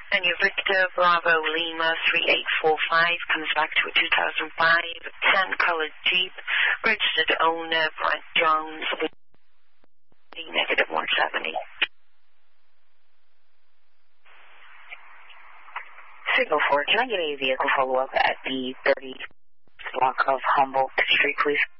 And your Victor Bravo Lima 3845 comes back to a 2005 tan-colored Jeep, registered owner Brent Jones, negative 170. Signal 4, can I get a vehicle follow-up at the 30 block of Humboldt Street, please?